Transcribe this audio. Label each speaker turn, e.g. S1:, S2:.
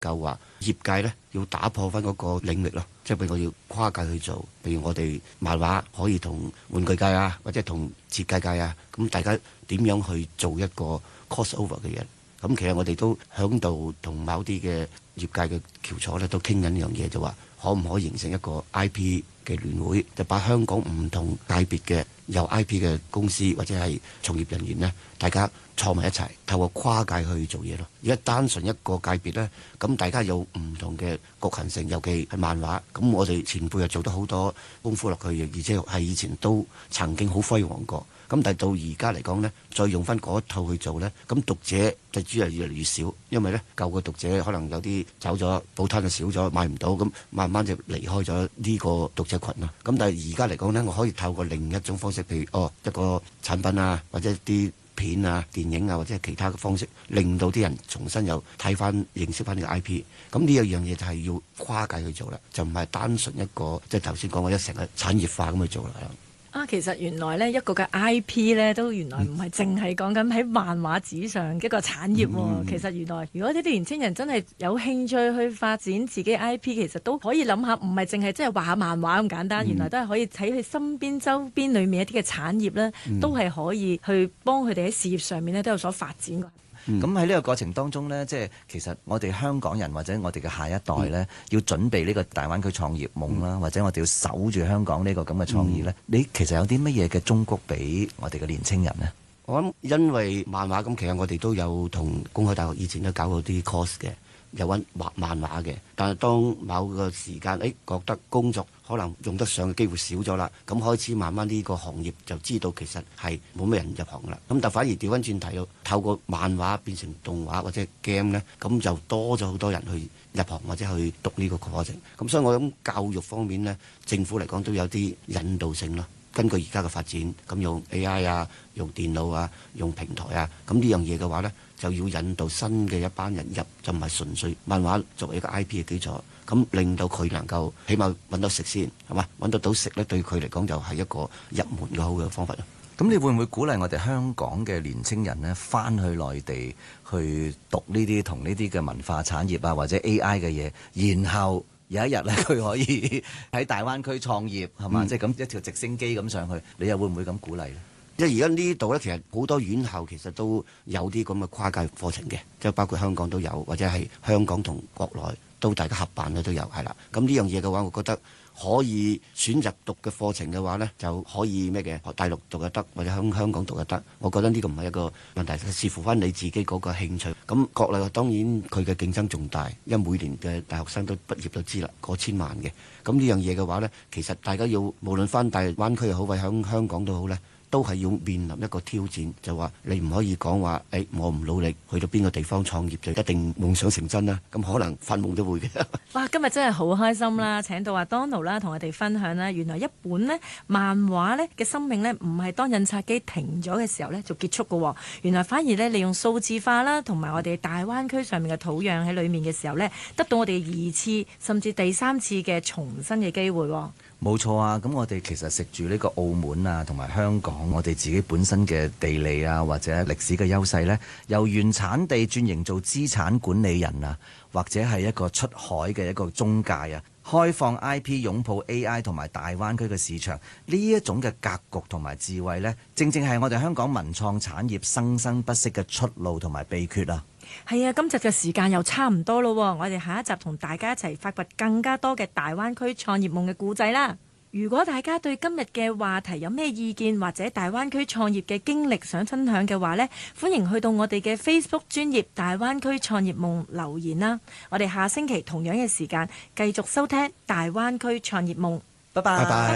S1: 夠話業界呢要打破翻嗰個領域咯，即係譬如我要跨界去做，譬如我哋漫畫可以同玩具界啊，或者同設計界啊，咁大家點樣去做一個 crossover 嘅嘢？咁其實我哋都響度同某啲嘅業界嘅翹楚咧，都傾緊呢樣嘢，就話可唔可以形成一個 IP 嘅聯會，就把香港唔同界別嘅有 IP 嘅公司或者係從業人員呢，大家坐埋一齊，透過跨界去做嘢咯。而家單純一個界別呢，咁大家有唔同嘅局限性，尤其係漫畫。咁我哋前輩又做得好多功夫落去嘅，而且係以前都曾經好輝煌過。咁但係到而家嚟講呢，再用翻嗰一套去做呢，咁讀者就只係越嚟越少，因為呢舊嘅讀者可能有啲走咗，報攤就少咗，買唔到，咁慢慢就離開咗呢個讀者群啦。咁但係而家嚟講呢，我可以透過另一種方式，譬如一個產品啊，或者啲片啊、電影啊，或者其他嘅方式，令到啲人重新又睇翻、認識翻呢個 IP。咁呢一樣嘢就係要跨界去做啦，就唔係單純一個即係頭先講嘅一成個產業化咁去做啦。
S2: 其實原來呢一個嘅 IP 呢，都原來唔係淨係講緊喺漫畫紙上一個產業喎。其實原來如果呢啲年青人真係有興趣去發展自己 IP，其實都可以諗下，唔係淨係即係畫下漫畫咁簡單。原來都係可以睇佢身邊周邊裏面一啲嘅產業呢，都係可以去幫佢哋喺事業上面呢都有所發展㗎。
S3: 咁喺呢個過程當中呢，即係其實我哋香港人或者我哋嘅下一代呢，要準備呢個大灣區創業夢啦，或者我哋要守住香港呢個咁嘅創意呢。你其實有啲乜嘢嘅忠告俾我哋嘅年青人呢？
S1: 我諗因為漫畫咁，其實我哋都有同公開大學以前都搞過啲 course 嘅，有揾畫漫畫嘅。但係當某個時間，覺得工作可能用得上嘅機會少咗啦，咁開始慢慢呢個行業就知道其實係冇咩人入行啦。咁但反而調翻轉睇到，透過漫畫變成動畫或者 game 呢，咁就多咗好多人去入行或者去讀呢個課程。咁所以我諗教育方面呢，政府嚟講都有啲引導性咯。根據而家嘅發展，咁用 AI 啊，用電腦啊，用平台啊，咁呢樣嘢嘅話呢，就要引導新嘅一班人入，就唔係純粹漫畫作為一個 IP 嘅基礎，咁令到佢能夠起碼揾到食先，係嘛？揾得到食呢，對佢嚟講就係一個入門嘅好嘅方法咯。
S3: 咁你會唔會鼓勵我哋香港嘅年青人呢，翻去內地去讀呢啲同呢啲嘅文化產業啊，或者 AI 嘅嘢，然後有一日咧，佢可以喺大灣區創業，係嘛？即係咁一條直升機咁上去，你又會唔會咁鼓勵呢？
S1: 因為而家呢度呢，其實好多院校其實都有啲咁嘅跨界課程嘅，即係包括香港都有，或者係香港同國內都大家合辦嘅都有，係啦。咁呢樣嘢嘅話，我覺得可以選擇讀嘅課程嘅話呢，就可以咩嘅，學大陸讀又得，或者香港讀又得。我覺得呢個唔係一個問題，視乎翻你自己嗰個興趣。咁國內當然佢嘅競爭仲大，因為每年嘅大學生都畢業都知啦，過千萬嘅。咁呢樣嘢嘅話呢，其實大家要無論翻大灣區又好，或者香港都好呢，都係要面臨一個挑戰，就話你唔可以講話，我唔努力去到邊個地方創業就一定夢想成真啦。咁可能發夢都會嘅。
S2: 哇！今日真係好開心啦，請到阿 Donald 啦，同我哋分享啦。原來一本呢漫畫呢嘅生命呢，唔係當印刷機停咗嘅時候呢就結束嘅。原來反而呢，利用數字化啦，同埋我哋大灣區上面嘅土壤喺裡面嘅時候呢，得到我哋二次甚至第三次嘅重新嘅機會。
S3: 冇錯啊！咁我哋其實食住呢個澳門啊，同埋香港，我哋自己本身嘅地理啊，或者歷史嘅優勢呢，由原產地轉型做資產管理人啊，或者係一個出海嘅一個中介啊，開放 IP 擁抱 AI 同埋大灣區嘅市場，呢一種嘅格局同埋智慧呢，正正係我哋香港文創產業生生不息嘅出路同埋秘訣啊！
S2: 係啊，今集嘅時間又差唔多咯，我哋下一集同大家一齊發掘更加多嘅大灣區創業夢嘅故仔啦。如果大家對今日嘅話題有咩意見，或者大灣區創業嘅經歷想分享嘅話呢，歡迎去到我哋嘅 Facebook 專頁大灣區創業夢留言啦。我哋下星期同樣嘅時間繼續收聽大灣區創業夢。
S3: 拜拜。